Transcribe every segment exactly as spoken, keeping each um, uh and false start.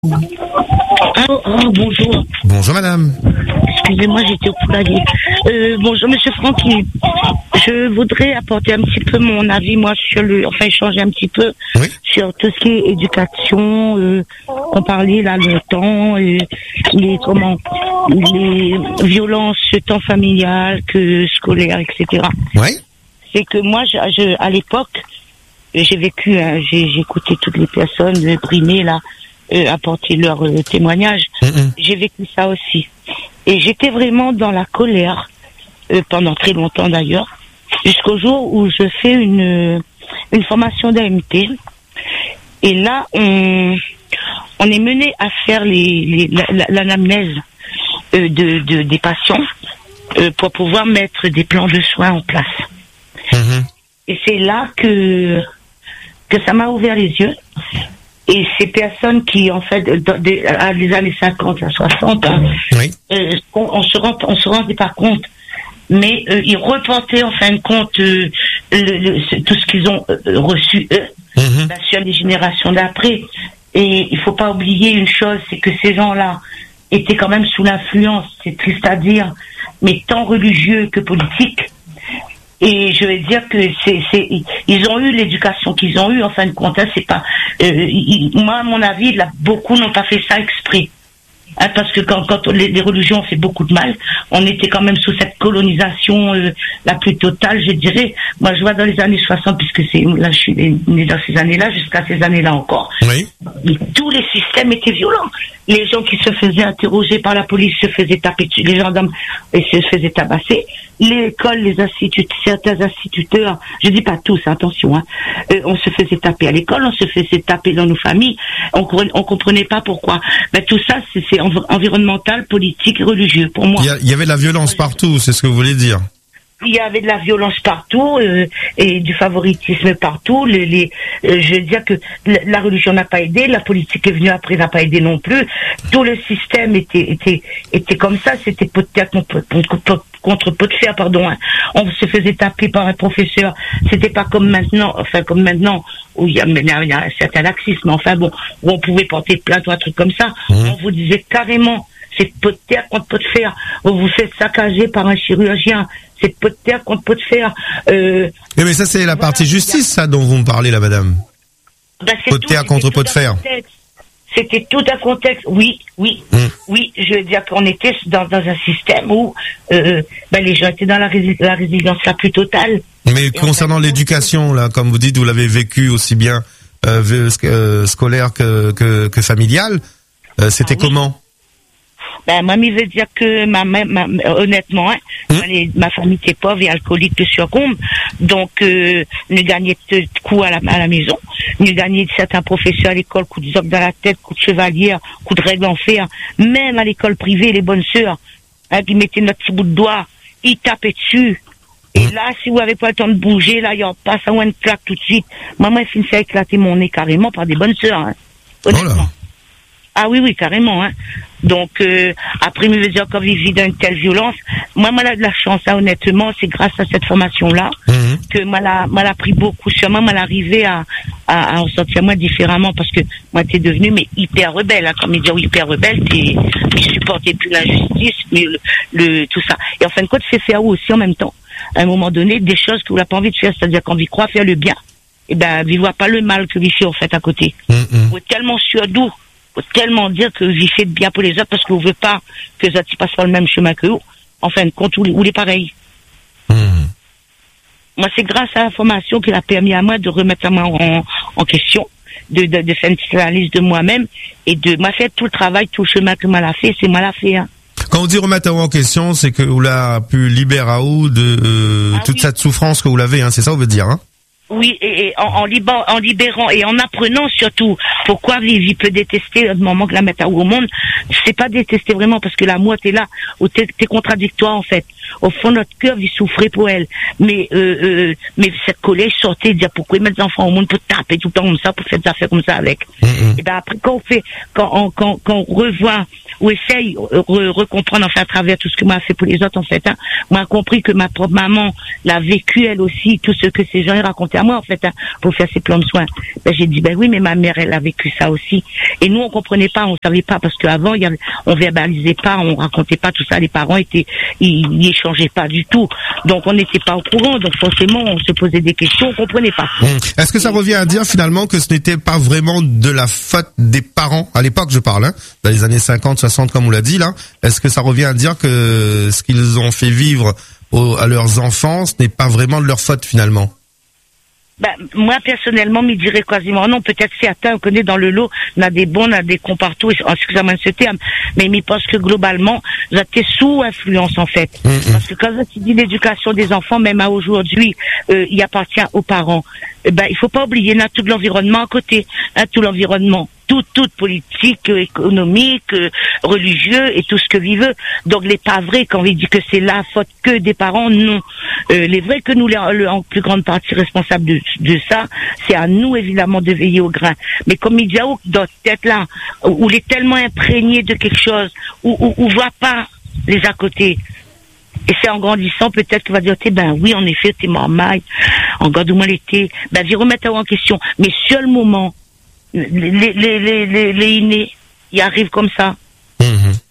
Oh, oh, bonjour. Bonjour madame. Excusez-moi, j'étais au poulailler. Euh, bonjour monsieur Francky. Je voudrais apporter un petit peu mon avis, moi, sur le, enfin, échanger un petit peu Oui. sur tout ce qui est éducation, euh, on parlait là longtemps, euh, les, comment, les violences tant familiales que scolaires, et cetera. Oui. C'est que moi, je, je, à l'époque, j'ai vécu, hein, j'ai, j'ai écouté toutes les personnes brimées là, euh, apporter leur euh, témoignage. Mm-mm. J'ai vécu ça aussi. Et j'étais vraiment dans la colère, euh, pendant très longtemps d'ailleurs, jusqu'au jour où je fais une, une formation d'A M T. Et là, on, on est mené à faire les, les, la, l'anamnèse euh, de, de, des patients euh, pour pouvoir mettre des plans de soins en place. Mm-hmm. Et c'est là que, que ça m'a ouvert les yeux. Et ces personnes qui, en fait, dans des, à les années cinquante à soixante, hein, Oui. euh, on, on se rend, on se rendait pas compte, mais euh, ils reportaient en fin de compte euh, le, le, ce, tout ce qu'ils ont euh, reçu eux, Mm-hmm. ben, sur les générations d'après. Et il faut pas oublier une chose, c'est que ces gens-là étaient quand même sous l'influence, c'est triste à dire, mais tant religieux que politique. Et je vais dire que c'est, c'est, ils ont eu l'éducation qu'ils ont eue, en fin de compte, hein, c'est pas, euh, ils, moi, à mon avis, là, beaucoup n'ont pas fait ça exprès. Hein, parce que quand, quand les, les religions ont fait beaucoup de mal, on était quand même sous cette colonisation euh, la plus totale, je dirais. Moi, je vois dans les années soixante, puisque c'est là, je suis né dans ces années-là, jusqu'à ces années-là encore. Oui. Mais tous les systèmes étaient violents. Les gens qui se faisaient interroger par la police se faisaient taper dessus, les gendarmes et se faisaient tabasser. L'école, les instituteurs, certains instituteurs, je dis pas tous, attention, hein, euh, on se faisait taper à l'école, on se faisait taper dans nos familles, on, on comprenait pas pourquoi. Mais tout ça, c'est, c'est env- environnemental, politique et religieux, pour moi. Il y, a- il y avait de la violence partout, c'est ce que vous voulez dire. Il y avait de la violence partout euh, et du favoritisme partout. Les, les, euh, je veux dire que la, la religion n'a pas aidé, la politique est venue après n'a pas aidé non plus. Tout le système était était était comme ça. C'était pot de terre contre, contre, contre pot de fer, pardon. Hein. On se faisait taper par un professeur. C'était pas comme maintenant, enfin comme maintenant où il y a, il y a, il y a un certain laxisme. Enfin bon, où on pouvait porter plainte ou un truc comme ça. Mmh. On vous disait carrément, c'est pot de terre contre pot de fer. Vous vous faites saccager par un chirurgien. C'est pot de terre contre pot de fer. Euh, Oui, mais ça c'est la partie voilà. justice, ça dont vous me parlez là, madame. Ben, c'est Pot de tout, terre c'était contre tout pot de un fer. contexte. C'était tout un contexte. Oui, oui, Mm. oui. Je veux dire qu'on était dans, dans un système où euh, ben, les gens étaient dans la, rési- la résilience la plus totale. Mais Et concernant en fait, l'éducation, là, comme vous dites, vous l'avez vécu aussi bien euh, v- sc- euh, scolaire que, que, que familial. Euh, c'était Ah oui. comment? Ben, moi, il veut dire que ma, ma, ma honnêtement, hein, Hum. moi, les- ma famille était pauvre et alcoolique de surcombe, donc euh, nous gagnait de coups à la, à la maison, nous gagnait certains professeurs à l'école, coups de zoc dans la tête, coups de chevalière, coups de règle en fer, même à l'école privée, les bonnes sœurs, hein, qui mettaient notre petit bout de doigt, ils tapaient dessus. Et Hum. là, si vous avez pas le temps de bouger, là, il en passe à une claque tout de suite. Maman, elle finissait à éclater mon nez carrément par des bonnes sœurs, hein, honnêtement. Oh là. Ah oui, oui, carrément. Hein. Donc, euh, après, il me dire quand il vit d'une telle violence, moi, moi, j'ai de la chance, hein, honnêtement, c'est grâce à cette formation-là Mhm. que moi, l'a, moi, l'a pris beaucoup sur moi, moi, l'arrivé à, à, à en sortir moi différemment parce que moi, t'es devenu, mais hyper rebelle, hein, comme ils disent, hyper rebelle, t'es, tu supportais plus l'injustice, mais le, le, tout ça. Et en fin de compte, c'est faire aussi en même temps, à un moment donné, des choses que vous n'avez pas envie de faire, c'est-à-dire qu'on vit croit faire le bien, et ben, vous voit pas le mal que vous fait, en fait, à côté. Mhm. Vous êtes tellement surdou, faut tellement dire que vous faites bien pour les autres parce que vous ne voulez pas que les autres passent sur le même chemin que vous. En fin de compte, ou les, ou les pareils. Mhm. Moi, c'est grâce à la formation qu'il a permis à moi de remettre moi en, en question, de, de, de faire une petite analyse de moi-même et de m'a fait tout le travail, tout le chemin que m'a l'a fait, c'est moi l'a fait. Hein. Quand on dit remettre en question, c'est que vous l'avez pu libérer à vous de euh, Ah toute oui. cette souffrance que vous l'avez, hein, c'est ça, on veut dire, hein? Oui, et, et en, en, libérant, en libérant et en apprenant surtout pourquoi Vivi peut détester le moment que la mettre au monde, c'est pas détester vraiment parce que l'amour t'es là, ou t'es, t'es contradictoire en fait. Au fond de notre cœur, il souffrait pour elle, mais euh, euh, mais cette colère sortait, dire pourquoi ils mettent les enfants au monde pour taper tout le temps comme ça, pour faire des affaires comme ça avec. Mhm. Et ben après quand on fait, quand on quand, quand on revoit ou essaye euh, re, recomprendre enfin à travers tout ce que moi a fait pour les autres en fait, hein, moi a compris que ma propre maman l'a vécu elle aussi, tout ce que ces gens racontaient à moi, en fait, hein, pour faire ces plans de soins. Ben, j'ai dit, ben oui, mais ma mère, elle a vécu ça aussi. Et nous, on comprenait pas, on savait pas, parce qu'avant, il y avait, on verbalisait pas, on racontait pas tout ça, les parents étaient, ils, ils échangeaient pas du tout. Donc, on n'était pas au courant, donc forcément, on se posait des questions, on comprenait pas. Mmh. Est-ce que ça revient à dire, finalement, que ce n'était pas vraiment de la faute des parents, à l'époque, je parle, hein, dans les années cinquante, soixante, comme on l'a dit, là? Est-ce que ça revient à dire que ce qu'ils ont fait vivre aux, à leurs enfants, ce n'est pas vraiment de leur faute, finalement? Ben, moi, personnellement, me dirais quasiment non. Peut-être certains, on connaît dans le lot, on a des bons, on a des cons partout, excusez-moi de ce terme, mais je pense que globalement, vous êtes sous influence, en fait. Mm-hmm. Parce que quand tu dis l'éducation des enfants, même à aujourd'hui, euh, il appartient aux parents. Eh ben, il faut pas oublier, il y a tout l'environnement à côté, hein, tout l'environnement. Tout, toute politique, euh, économique, euh, religieux et tout ce que l'on veut. Donc, les pas vrais, quand on dit que c'est la faute que des parents, non. Euh, les vrais que nous, les, le, en plus grande partie responsable de, de ça, c'est à nous, évidemment, de veiller au grain. Mais comme il dit, oh, dans cette tête-là, où, où il est tellement imprégné de quelque chose, où, où, où voit pas les à côté. Et c'est en grandissant, peut-être qu'il va dire, ben oui, en effet, t'es marmaille, en gardant l'été, ben, j'y remettre en question. Mais seul moment, les, les, les, les, les innés, ils arrivent comme ça. Mmh.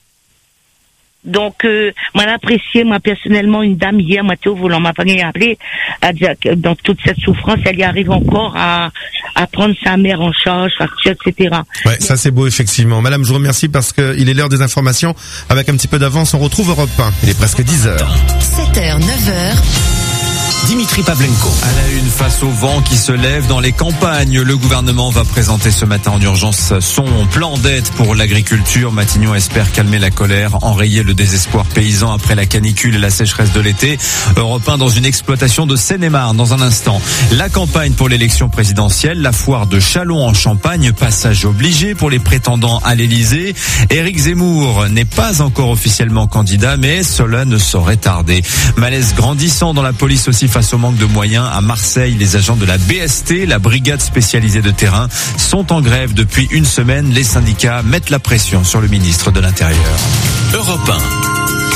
Donc, euh, moi, j'ai apprécié, moi, personnellement, une dame hier, moi, Théo Volant m'a pas appelé, à dire que dans toute cette souffrance, elle y arrive encore à, à prendre sa mère en charge, facture, et cetera. Ouais, mais ça, c'est beau, effectivement. Madame, je vous remercie parce que il est l'heure des informations. Avec un petit peu d'avance, on retrouve Europe un. Il est presque dix heures. sept heures, neuf heures. Dimitri Pavlenko. À la une, face au vent qui se lève dans les campagnes, le gouvernement va présenter ce matin en urgence son plan d'aide pour l'agriculture. Matignon espère calmer la colère, enrayer le désespoir paysan après la canicule et la sécheresse de l'été. Europe un dans une exploitation de Seine-et-Marne dans un instant. La campagne pour l'élection présidentielle, la foire de Châlons en Champagne, passage obligé pour les prétendants à l'Élysée. Éric Zemmour n'est pas encore officiellement candidat, mais cela ne saurait tarder. Malaise grandissant dans la police aussi face au manque de moyens. À Marseille, les agents de la B S T, la brigade spécialisée de terrain, sont en grève depuis une semaine. Les syndicats mettent la pression sur le ministre de l'Intérieur. Europe un.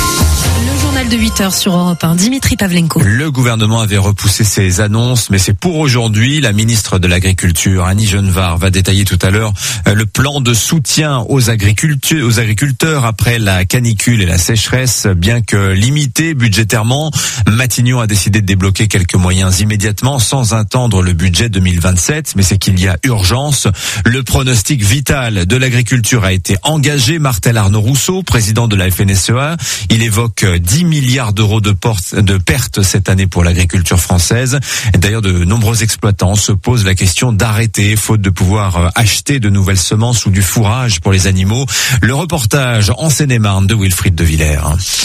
Le journal de huit heures sur Europe un, Dimitri Pavlenko. Le gouvernement avait repoussé ses annonces, mais c'est pour aujourd'hui. La ministre de l'Agriculture, Annie Genevard, va détailler tout à l'heure le plan de soutien aux agriculteurs, aux agriculteurs après la canicule et la sécheresse. Bien que limité budgétairement, Matignon a décidé de débloquer quelques moyens immédiatement sans attendre le budget deux mille vingt-sept. Mais c'est qu'il y a urgence. Le pronostic vital de l'agriculture a été engagé. Martel Arnaud Rousseau, président de la F N S E A, il évoque dix milliards d'euros de, porte, de pertes cette année pour l'agriculture française. D'ailleurs, de nombreux exploitants se posent la question d'arrêter, faute de pouvoir acheter de nouvelles semences ou du fourrage pour les animaux. Le reportage en Seine-et-Marne de Wilfried de Villers.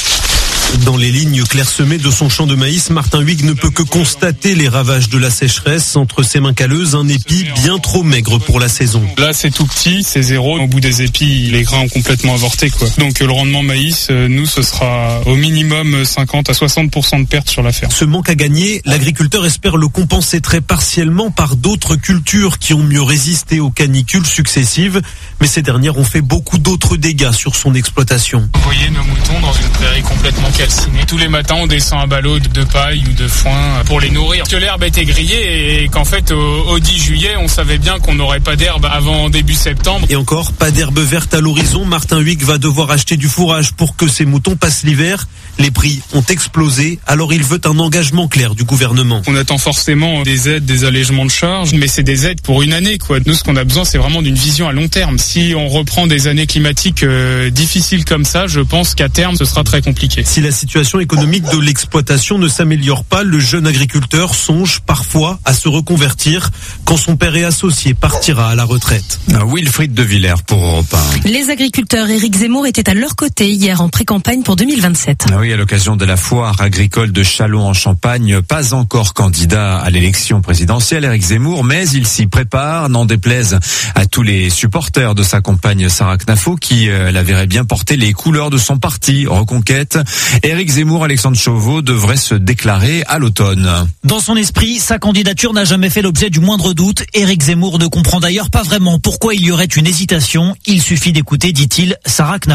Dans les lignes clairsemées de son champ de maïs, Martin Huyghe ne peut que constater les ravages de la sécheresse. Entre ses mains calleuses, un épi bien trop maigre pour la saison. Là, c'est tout petit, c'est zéro. Au bout des épis, les grains ont complètement avorté, quoi. Donc, le rendement maïs, nous, ce sera au minimum cinquante à soixante pour cent de pertes sur la ferme. Ce manque à gagner, l'agriculteur espère le compenser très partiellement par d'autres cultures qui ont mieux résisté aux canicules successives. Mais ces dernières ont fait beaucoup d'autres dégâts sur son exploitation. Vous voyez nos moutons dans une prairie complètement calcinée. Tous les matins, on descend un ballot de paille ou de foin pour les nourrir. Que l'herbe était grillée et qu'en fait, au, au dix juillet, on savait bien qu'on n'aurait pas d'herbe avant début septembre. Et encore, pas d'herbe verte à l'horizon. Martin Huyghe va devoir acheter du fourrage pour que ses moutons passent l'hiver. Les prix ont explosé, alors il veut un engagement clair du gouvernement. On attend forcément des aides, des allègements de charges, mais c'est des aides pour une année, quoi. Nous, ce qu'on a besoin, c'est vraiment d'une vision à long terme. Si on reprend des années climatiques euh, difficiles comme ça, je pense qu'à terme, ce sera très compliqué. Si la situation économique de l'exploitation ne s'améliore pas, le jeune agriculteur songe parfois à se reconvertir quand son père et associé partira à la retraite. Wilfried de Villers pour Europe un. Les agriculteurs Éric Zemmour étaient à leur côté hier en pré-campagne pour deux mille vingt-sept. Ah oui, à l'occasion de la foire agricole de Châlons en Champagne, pas encore candidat à l'élection présidentielle, Éric Zemmour, mais il s'y prépare, n'en déplaise à tous les supporters de sa compagne Sarah Knafo qui euh, la verrait bien porter les couleurs de son parti Reconquête. Éric Zemmour, Alexandre Chauveau devrait se déclarer à l'automne. Dans son esprit, sa candidature n'a jamais fait l'objet du moindre doute. Éric Zemmour ne comprend d'ailleurs pas vraiment pourquoi il y aurait une hésitation. Il suffit d'écouter, dit-il, Sarah Knafo.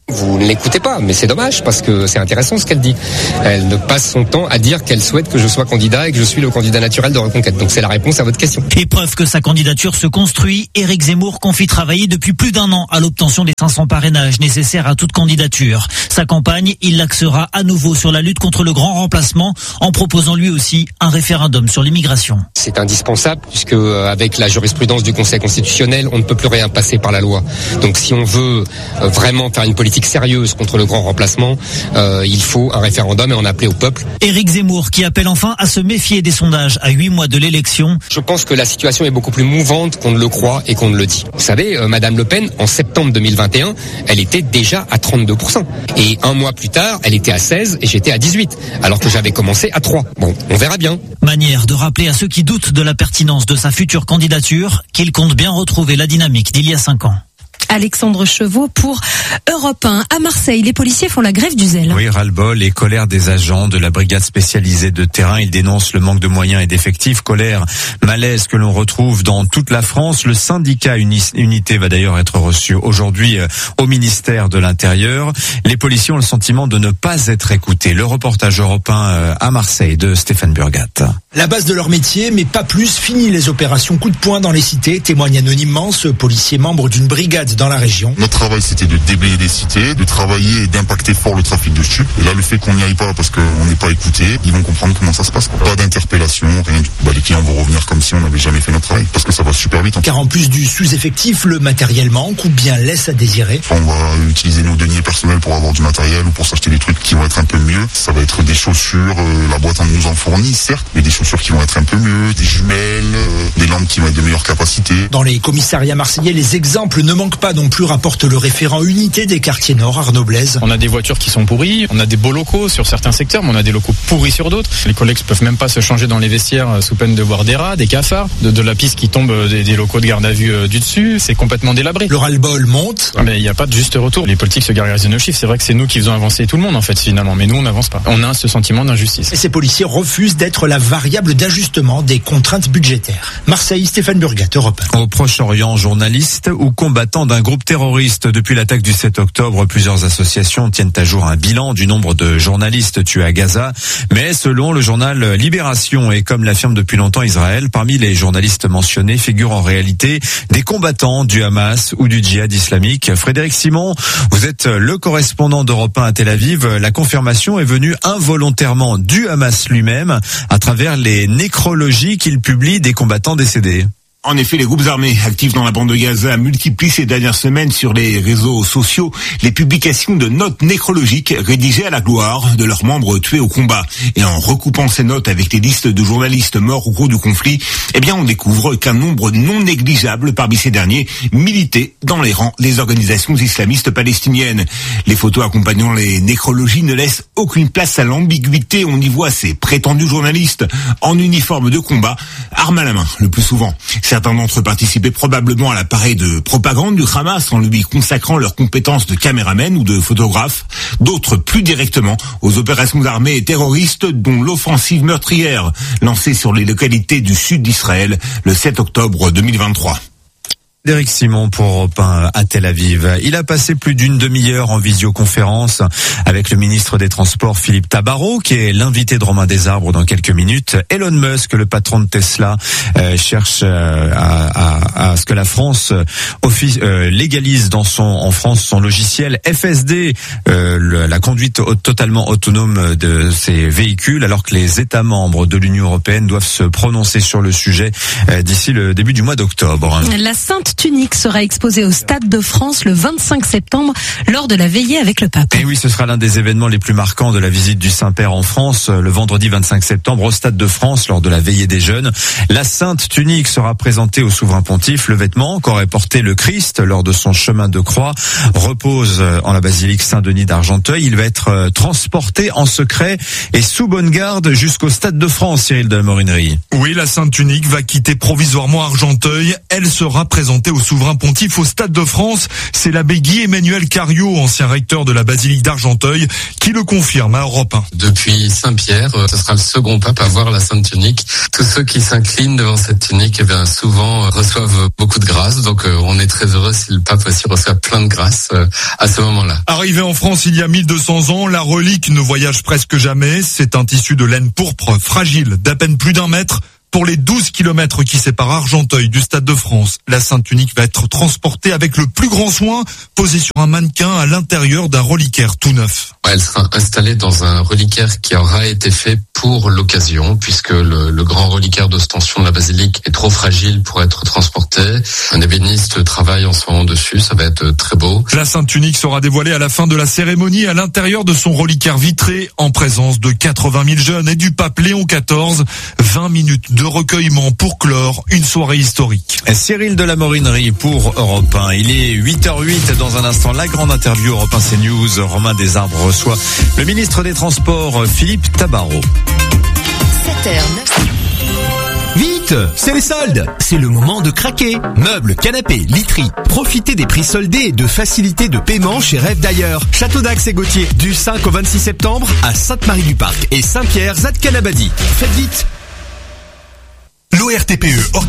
Vous ne l'écoutez pas, mais c'est dommage parce que c'est intéressant ce qu'elle dit. Elle ne passe son temps à dire qu'elle souhaite que je sois candidat et que je suis le candidat naturel de Reconquête. Donc c'est la réponse à votre question. Et preuve que sa candidature se construit, Éric Zemmour confie travailler depuis plus d'un an à l'obtention des cinq cents parrainages nécessaires à toute candidature. Sa campagne, il l'axera à nouveau sur la lutte contre le grand remplacement en proposant lui aussi un référendum sur l'immigration. C'est indispensable puisque euh, avec la jurisprudence du Conseil constitutionnel, on ne peut plus rien passer par la loi. Donc si on veut euh, vraiment faire une politique sérieuse contre le grand remplacement, euh, il faut un référendum et en appeler au peuple. Éric Zemmour qui appelle enfin à se méfier des sondages à huit mois de l'élection. Je pense que la situation est beaucoup plus mouvante qu'on ne le croit et qu'on ne le dit. Vous savez, euh, Madame Le Pen, en septembre deux mille vingt et un, elle était déjà à trente-deux pour cent. Et un mois plus tard, elle était à seize et j'étais à dix-huit, alors que j'avais commencé à trois. Bon, on verra bien. Manière de rappeler à ceux qui doutent de la pertinence de sa future candidature qu'il compte bien retrouver la dynamique d'il y a cinq ans. Alexandre Chevaux pour Europe un. À Marseille, les policiers font la grève du zèle. Oui, ras-le-bol et colère des agents de la brigade spécialisée de terrain. Ils dénoncent le manque de moyens et d'effectifs. Colère, malaise que l'on retrouve dans toute la France. Le syndicat Uni- Unité va d'ailleurs être reçu aujourd'hui au ministère de l'Intérieur. Les policiers ont le sentiment de ne pas être écoutés. Le reportage européen à Marseille de Stéphane Burgat. La base de leur métier, mais pas plus. Fini les opérations coup de poing dans les cités, témoigne anonymement ce policier membre d'une brigade dans la région. Notre travail, c'était de déblayer les cités, de travailler et d'impacter fort le trafic de stupes. Et là, le fait qu'on n'y aille pas parce qu'on n'est pas écouté, ils vont comprendre comment ça se passe. Pas d'interpellation, rien du tout. Bah, les clients vont revenir comme si on n'avait jamais fait notre travail, parce que ça va super vite. Car en plus du sous-effectif, le matériel manque ou bien laisse à désirer. On va utiliser nos deniers personnels pour avoir du matériel ou pour s'acheter des trucs qui vont être un peu mieux. Ça va être des chaussures, euh, la boîte nous en fournit, certes, mais des chaussures qui vont être un peu mieux, des jumelles, euh, des lampes qui vont être de meilleure capacité. Dans les commissariats marseillais, les exemples ne manquent pas non plus, rapporte le référent unité des quartiers nord, Arnaud Blaise. On a des voitures qui sont pourries, on a des beaux locaux sur certains secteurs, mais on a des locaux pourris sur d'autres. Les collègues ne peuvent même pas se changer dans les vestiaires sous peine de voir des rats, des cafards, de, de la piste qui tombe des, des locaux de garde à vue euh, du dessus. C'est complètement délabré. Le ras-le-bol monte. Mais il n'y a pas de juste retour. Les politiques se gargarisent de nos chiffres. C'est vrai que c'est nous qui faisons avancer tout le monde en fait finalement, mais nous on n'avance pas. On a ce sentiment d'injustice. Et ces policiers refusent d'être la variable d'ajustement des contraintes budgétaires. Marseille, Stéphane Burgat, Europe un. Au Proche-Orient, journaliste ou combattant d'un groupe terroriste. Depuis l'attaque du sept octobre, plusieurs associations tiennent à jour un bilan du nombre de journalistes tués à Gaza. Mais selon le journal Libération, et comme l'affirme depuis longtemps Israël, parmi les journalistes mentionnés figurent en réalité des combattants du Hamas ou du djihad islamique. Frédéric Simon, vous êtes le correspondant d'Europe un à Tel Aviv. La confirmation est venue involontairement du Hamas lui-même à travers les nécrologies qu'il publie des combattants décédés. En effet, les groupes armés actifs dans la bande de Gaza multiplient ces dernières semaines sur les réseaux sociaux les publications de notes nécrologiques rédigées à la gloire de leurs membres tués au combat. Et en recoupant ces notes avec les listes de journalistes morts au cours du conflit, eh bien, on découvre qu'un nombre non négligeable parmi ces derniers militaient dans les rangs des organisations islamistes palestiniennes. Les photos accompagnant les nécrologies ne laissent aucune place à l'ambiguïté. On y voit ces prétendus journalistes en uniforme de combat, armes à la main, le plus souvent. Certains d'entre eux participaient probablement à l'appareil de propagande du Hamas en lui consacrant leurs compétences de caméraman ou de photographe. D'autres plus directement aux opérations armées et terroristes, dont l'offensive meurtrière lancée sur les localités du sud d'Israël le sept octobre deux mille vingt-trois. Frédéric Simon pour Europe un à Tel Aviv. Il a passé plus d'une demi-heure en visioconférence avec le ministre des Transports Philippe Tabarot, qui est l'invité de Romain Desarbres dans quelques minutes. Elon Musk, le patron de Tesla, euh, cherche euh, à, à, à ce que la France office, euh, légalise dans son en France son logiciel F S D, euh, le, la conduite totalement autonome de ces véhicules, alors que les États membres de l'Union européenne doivent se prononcer sur le sujet euh, d'ici le début du mois d'octobre. La Sainte Tunique sera exposée au Stade de France le vingt-cinq septembre lors de la veillée avec le pape. Et oui, ce sera l'un des événements les plus marquants de la visite du Saint-Père en France, le vendredi vingt-cinq septembre au Stade de France lors de la veillée des jeunes. La Sainte Tunique sera présentée au souverain pontife. Le vêtement qu'aurait porté le Christ lors de son chemin de croix repose en la basilique Saint-Denis d'Argenteuil. Il va être transporté en secret et sous bonne garde jusqu'au Stade de France, Cyril de la Morinerie. Oui, la Sainte Tunique va quitter provisoirement Argenteuil. Elle sera présentée présenté au souverain pontife au Stade de France. C'est l'abbé Guy-Emmanuel Cariot, ancien recteur de la basilique d'Argenteuil, qui le confirme à Europe un. Depuis Saint-Pierre, ce sera le second pape à voir la Sainte Tunique. Tous ceux qui s'inclinent devant cette tunique, eh bien, souvent reçoivent beaucoup de grâce. Donc on est très heureux si le pape aussi reçoit plein de grâce à ce moment-là. Arrivé en France il y a mille deux cents ans, la relique ne voyage presque jamais. C'est un tissu de laine pourpre, fragile, d'à peine plus d'un mètre. Pour les douze kilomètres qui séparent Argenteuil du Stade de France, la Sainte Tunique va être transportée avec le plus grand soin, posée sur un mannequin à l'intérieur d'un reliquaire tout neuf. Elle sera installée dans un reliquaire qui aura été fait pour l'occasion, puisque le, le grand reliquaire d'ostension de la basilique est trop fragile pour être transporté. Un ébéniste travaille en ce moment dessus, ça va être très beau. La Sainte Tunique sera dévoilée à la fin de la cérémonie à l'intérieur de son reliquaire vitré, en présence de quatre-vingt mille jeunes et du pape Léon quatorze. vingt minutes de recueillement pour clore une soirée historique. Cyril de la Morinerie pour Europe un. Il est huit heures huit dans un instant. La grande interview Europe un CNews. Romain Desarbres reçoit le ministre des Transports Philippe Tabarot. sept heures neuf. Vite, c'est les soldes. C'est le moment de craquer. Meubles, canapés, literie. Profitez des prix soldés et de facilités de paiement chez Rêve d'ailleurs. Château d'Axe et Gauthier du cinq au vingt-six septembre à Sainte-Marie-du-Parc et Saint-Pierre, Zadkanabadi. Faites vite. L'O R T P E